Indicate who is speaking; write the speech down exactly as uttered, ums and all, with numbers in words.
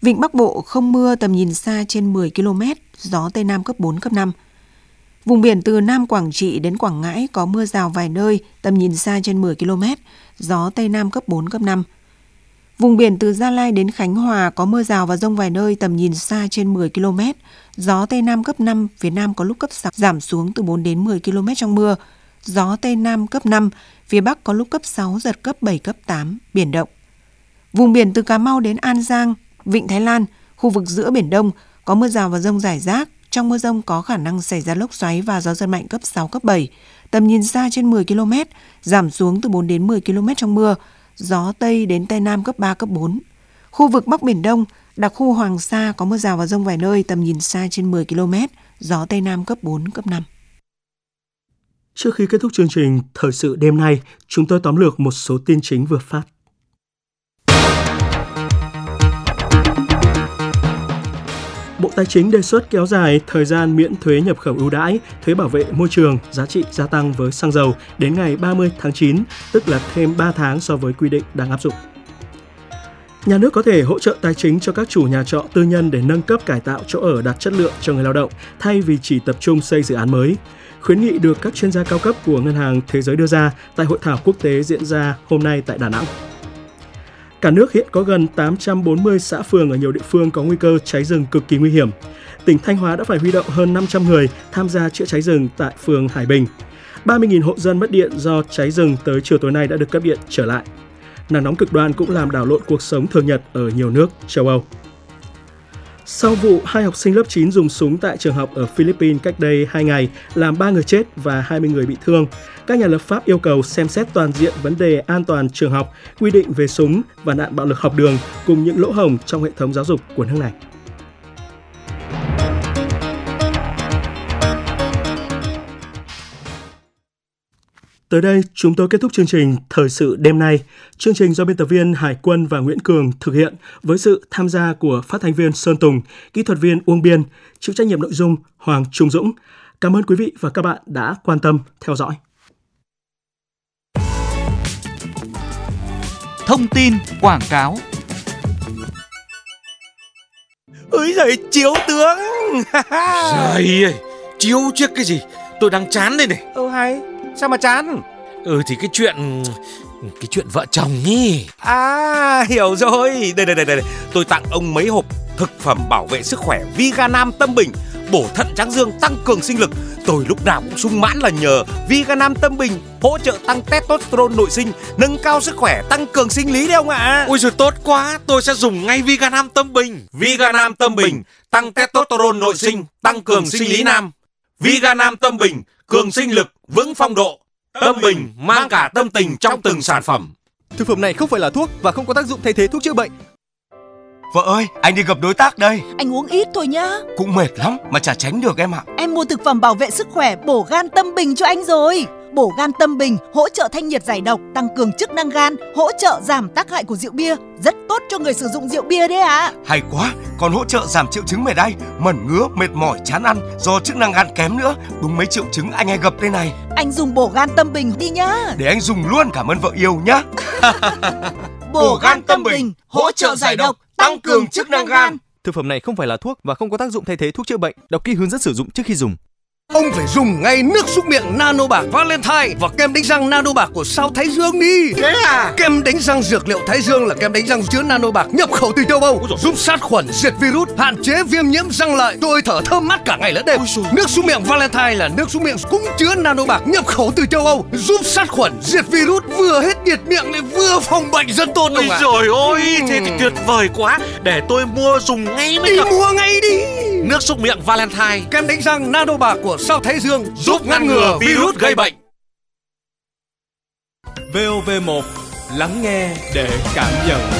Speaker 1: Vịnh Bắc Bộ không mưa, tầm nhìn xa trên mười ki lô mét, gió Tây Nam cấp bốn, cấp năm. Vùng biển từ Nam Quảng Trị đến Quảng Ngãi có mưa rào vài nơi, tầm nhìn xa trên mười ki lô mét, gió Tây Nam cấp bốn, cấp năm. Vùng biển từ Gia Lai đến Khánh Hòa có mưa rào và dông vài nơi, tầm nhìn xa trên mười ki lô mét, gió Tây Nam cấp năm, phía Nam có lúc cấp sáu, giảm xuống từ bốn đến mười ki lô mét trong mưa, gió Tây Nam cấp năm, phía Bắc có lúc cấp sáu, giật cấp bảy, cấp tám, biển động. Vùng biển từ Cà Mau đến An Giang, Vịnh Thái Lan, khu vực giữa Biển Đông có mưa rào và dông rải rác. Trong mưa dông có khả năng xảy ra lốc xoáy và gió giật mạnh cấp sáu, cấp bảy. Tầm nhìn xa trên mười ki lô mét, giảm xuống từ bốn đến mười ki lô mét trong mưa. Gió Tây đến Tây Nam cấp ba, cấp bốn. Khu vực Bắc Biển Đông, đặc khu Hoàng Sa có mưa rào và dông vài nơi, tầm nhìn xa trên mười ki lô mét, gió Tây Nam cấp bốn, cấp năm.
Speaker 2: Trước khi kết thúc chương trình Thời sự đêm nay, chúng tôi tóm lược một số tin chính vừa phát. Bộ Tài chính đề xuất kéo dài thời gian miễn thuế nhập khẩu ưu đãi, thuế bảo vệ môi trường, giá trị gia tăng với xăng dầu đến ngày ba mươi tháng chín, tức là thêm ba tháng so với quy định đang áp dụng. Nhà nước có thể hỗ trợ tài chính cho các chủ nhà trọ tư nhân để nâng cấp cải tạo chỗ ở đạt chất lượng cho người lao động, thay vì chỉ tập trung xây dự án mới. Khuyến nghị được các chuyên gia cao cấp của Ngân hàng Thế giới đưa ra tại hội thảo quốc tế diễn ra hôm nay tại Đà Nẵng. Cả nước hiện có gần tám trăm bốn mươi xã phường ở nhiều địa phương có nguy cơ cháy rừng cực kỳ nguy hiểm. Tỉnh Thanh Hóa đã phải huy động hơn năm trăm người tham gia chữa cháy rừng tại phường Hải Bình. ba mươi nghìn hộ dân mất điện do cháy rừng tới chiều tối nay đã được cấp điện trở lại. Nắng nóng cực đoan cũng làm đảo lộn cuộc sống thường nhật ở nhiều nước châu Âu. Sau vụ hai học sinh lớp chín dùng súng tại trường học ở Philippines cách đây hai ngày, làm ba người chết và hai mươi người bị thương, các nhà lập pháp yêu cầu xem xét toàn diện vấn đề an toàn trường học, quy định về súng và nạn bạo lực học đường cùng những lỗ hổng trong hệ thống giáo dục của nước này. Tới đây, chúng tôi kết thúc chương trình Thời sự đêm nay. Chương trình do biên tập viên Hải Quân và Nguyễn Cường thực hiện với sự tham gia của phát thanh viên Sơn Tùng, kỹ thuật viên Uông Biên, chịu trách nhiệm nội dung Hoàng Trung Dũng. Cảm ơn quý vị và các bạn đã quan tâm theo dõi.
Speaker 3: Thông tin quảng cáo.
Speaker 4: Ôi giời, chiếu tướng. Trời ơi, chiếu chiếc cái gì? Tôi đang chán đây này.
Speaker 5: Ừ hay, sao mà chán?
Speaker 4: Ừ thì cái chuyện Cái chuyện vợ chồng nhỉ.
Speaker 5: À, hiểu rồi. Đây đây đây đây, tôi tặng ông mấy hộp thực phẩm bảo vệ sức khỏe Viganam Tâm Bình, bổ thận tráng dương, tăng cường sinh lực. Tôi lúc nào cũng sung mãn là nhờ Viganam Tâm Bình hỗ trợ tăng testosterone nội sinh, nâng cao sức khỏe, tăng cường sinh lý đấy ông ạ. À.
Speaker 4: Ôi giời, tốt quá, tôi sẽ dùng ngay Viganam Tâm Bình.
Speaker 5: Viganam Tâm Bình tăng testosterone nội sinh, tăng cường sinh lý nam. Viganam Tâm Bình cường sinh lực, vững phong độ. Tâm Bình mang cả tâm tình trong từng sản phẩm.
Speaker 6: Thực phẩm này không phải là thuốc và không có tác dụng thay thế thuốc chữa bệnh.
Speaker 7: Vợ ơi, anh đi gặp đối tác đây.
Speaker 8: Anh uống ít thôi nhá.
Speaker 7: Cũng mệt lắm mà chả tránh được em ạ.
Speaker 8: Em mua thực phẩm bảo vệ sức khỏe bổ gan Tâm Bình cho anh rồi. Bổ gan Tâm Bình hỗ trợ thanh nhiệt giải độc, tăng cường chức năng gan, hỗ trợ giảm tác hại của rượu bia, rất tốt cho người sử dụng rượu bia đấy ạ. À.
Speaker 7: Hay quá, còn hỗ trợ giảm triệu chứng mệt đay, mẩn ngứa, mệt mỏi, chán ăn do chức năng gan kém nữa. Đúng mấy triệu chứng anh hay gặp đây này.
Speaker 8: Anh dùng bổ gan Tâm Bình đi nhá.
Speaker 7: Để anh dùng luôn, cảm ơn vợ yêu nhá.
Speaker 8: Bổ gan Tâm Bình hỗ trợ giải độc, tăng cường chức năng gan.
Speaker 6: Thực phẩm này không phải là thuốc và không có tác dụng thay thế thuốc chữa bệnh. Đọc kỹ hướng dẫn sử dụng trước khi dùng.
Speaker 9: Ông phải dùng ngay nước súc miệng Nano Bạc Valentine và kem đánh răng Nano Bạc của Sao Thái Dương đi.
Speaker 5: Thế à?
Speaker 9: Kem đánh răng dược liệu Thái Dương là kem đánh răng chứa Nano Bạc nhập khẩu từ châu Âu, giúp sát khuẩn, diệt virus, hạn chế viêm nhiễm răng lợi. Tôi thở thơm mát cả ngày lẫn đêm. Nước súc miệng Valentine là nước súc miệng cũng chứa Nano Bạc nhập khẩu từ châu Âu, giúp sát khuẩn, diệt virus, vừa hết nhiệt miệng lại vừa phòng bệnh rất tốt.
Speaker 4: Ôi trời ơi, thế thì tuyệt vời quá. Để tôi mua dùng ngay mới
Speaker 9: đi
Speaker 4: được.
Speaker 9: Mua ngay đi.
Speaker 4: Nước súc miệng Valentine,
Speaker 9: kem đánh răng Nano Bạc của Sao Thái Dương
Speaker 4: giúp ngăn ngừa virus gây bệnh.
Speaker 10: vê o vê một, lắng nghe để cảm nhận.